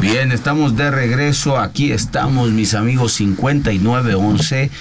Bien, estamos de regreso. Aquí estamos, mis amigos. 5911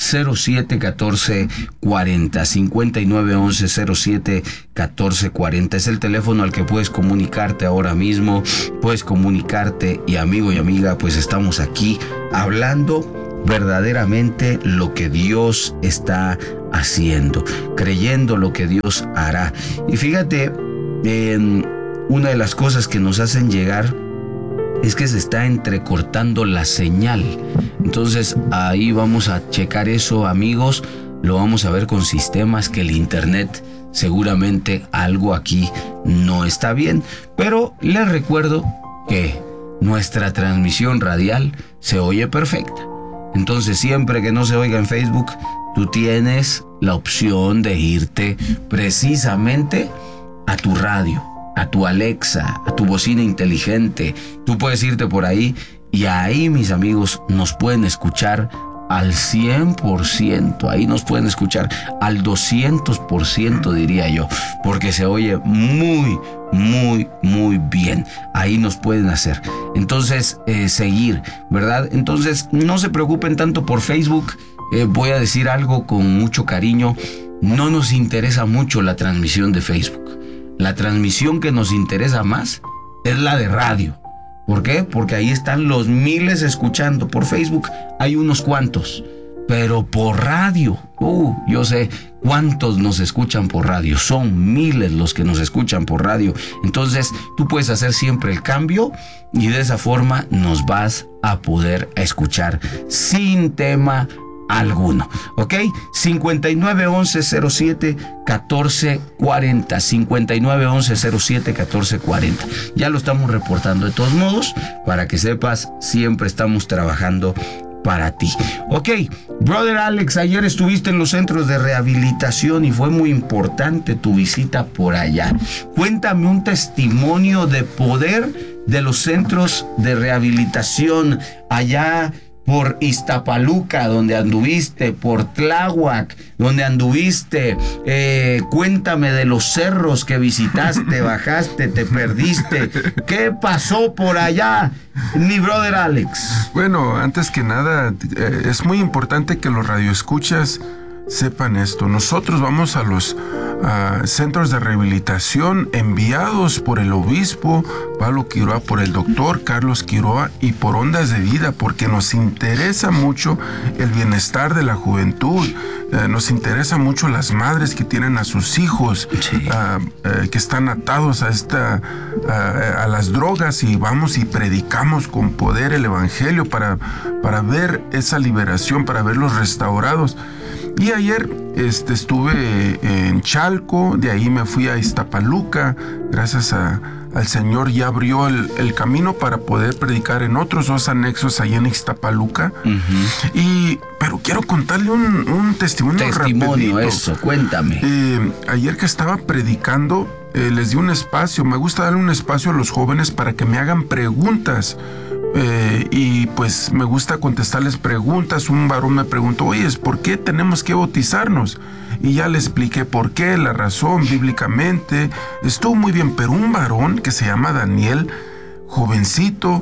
071440, 5911 071440 es el teléfono al que puedes comunicarte ahora mismo. Puedes comunicarte, y amigo y amiga, pues estamos aquí hablando verdaderamente lo que Dios está haciendo, creyendo lo que Dios hará. Y fíjate, una de las cosas que nos hacen llegar es que se está entrecortando la señal. Entonces ahí vamos a checar eso, amigos. Lo vamos a ver con sistemas, que el internet seguramente algo aquí no está bien. Pero les recuerdo que nuestra transmisión radial se oye perfecta. Entonces siempre que no se oiga en Facebook, tú tienes la opción de irte precisamente a tu radio, a tu Alexa, a tu bocina inteligente. Tú puedes irte por ahí y ahí, mis amigos, nos pueden escuchar al 100%. Ahí nos pueden escuchar al 200%, diría yo, porque se oye muy, muy, muy bien. Ahí nos pueden hacer. Entonces, seguir, ¿verdad? Entonces, no se preocupen tanto por Facebook. Voy a decir algo con mucho cariño. No nos interesa mucho la transmisión de Facebook. La transmisión que nos interesa más es la de radio. ¿Por qué? Porque ahí están los miles escuchando. Por Facebook hay unos cuantos, pero por radio, yo sé cuántos nos escuchan por radio. Son miles los que nos escuchan por radio. Entonces tú puedes hacer siempre el cambio y de esa forma nos vas a poder escuchar sin tema alguno, ¿ok? 5911-07-1440, 5911-07-1440. Ya lo estamos reportando de todos modos, para que sepas, siempre estamos trabajando para ti. Ok, brother Alex, ayer estuviste en los centros de rehabilitación y fue muy importante tu visita por allá. Cuéntame un testimonio de poder de los centros de rehabilitación allá por Iztapaluca, donde anduviste, por Tláhuac, donde anduviste. Cuéntame de los cerros que visitaste, bajaste, te perdiste. ¿Qué pasó por allá, mi brother Alex? Bueno, antes que nada, es muy importante que los radioescuchas sepan esto. Nosotros vamos a los centros de rehabilitación enviados por el obispo Pablo Quiroa, por el doctor Carlos Quiroa y por Ondas de Vida, porque nos interesa mucho el bienestar de la juventud. Nos interesa mucho las madres que tienen a sus hijos, sí, que están atados a las drogas, y vamos y predicamos con poder el evangelio para ver esa liberación, para verlos restaurados. Y ayer estuve en Chalco, de ahí me fui a Iztapaluca. Gracias al Señor ya abrió el camino para poder predicar en otros 2 anexos allá en Iztapaluca. Uh-huh. Pero quiero contarle un testimonio rapidito. Eso, cuéntame. Ayer que estaba predicando, les di un espacio. Me gusta darle un espacio a los jóvenes para que me hagan preguntas. Y pues me gusta contestarles preguntas. Un varón me preguntó, oye, ¿por qué tenemos que bautizarnos? Y ya le expliqué por qué, la razón bíblicamente. Estuvo muy bien, pero un varón que se llama Daniel, jovencito,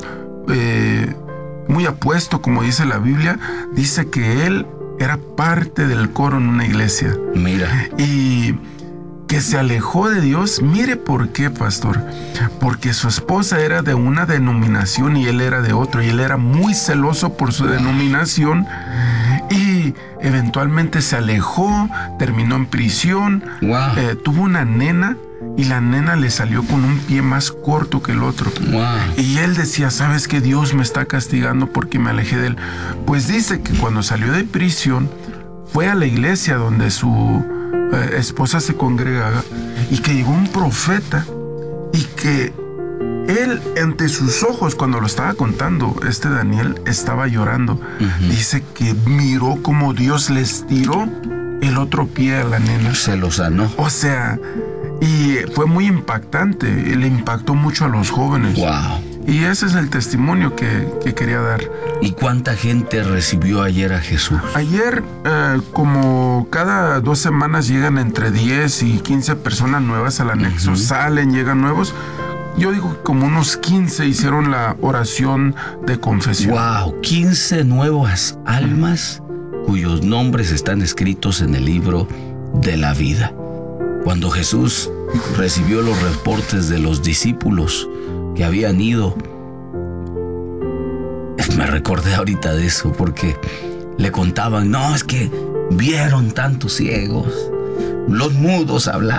muy apuesto, como dice la Biblia, dice que él era parte del coro en una iglesia. Mira. Y que se alejó de Dios. Mire por qué, pastor. Porque su esposa era de una denominación y él era de otro, y él era muy celoso por su denominación, y eventualmente se alejó, terminó en prisión. Wow. Tuvo una nena, y la nena le salió con un pie más corto que el otro. Wow. Y él decía, ¿sabes qué? Dios me está castigando porque me alejé de él. Pues dice que cuando salió de prisión, fue a la iglesia donde su esposa se congregaba, y que llegó un profeta, y que él, ante sus ojos, cuando lo estaba contando, Daniel estaba llorando. Uh-huh. Dice que miró como Dios les tiró el otro pie a la nena. Se lo sanó. O sea, y fue muy impactante, le impactó mucho a los jóvenes. Wow. Y ese es el testimonio que quería dar. ¿Y cuánta gente recibió ayer a Jesús? Ayer, como cada 2 semanas llegan entre 10 y 15 personas nuevas al anexo. Uh-huh. Salen, llegan nuevos. yo digo que como unos 15 hicieron la oración de confesión. ¡Wow! 15 nuevas almas cuyos nombres están escritos en el libro de la vida. Cuando Jesús recibió los reportes de los discípulos que habían ido, me recordé ahorita de eso, porque le contaban, no, es que vieron tantos ciegos, los mudos hablar.